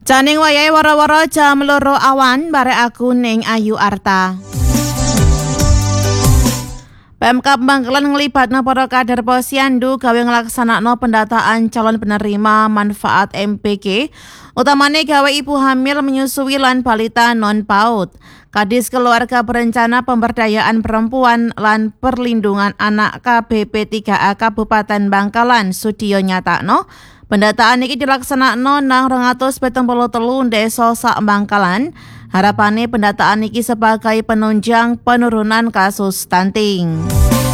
Janing wayahe wara-wara jam 2 awan barek aku ning Ayu Arta. Pemkab Bangkalan nglibatna para kader Posyandu gawe nglaksanakno pendataan calon penerima manfaat MPK, utamane gawe ibu hamil menyusui lan balita non PAUD. Kadis Keluarga Berencana Pemberdayaan Perempuan lan Perlindungan Anak KBP 3A Kabupaten Bangkalan Sudiyo nyatakno pendataan iki dilaksanakno nang 273 desa sak Bangkalan. Harapane pendataan iki sebagai penunjang penurunan kasus stunting.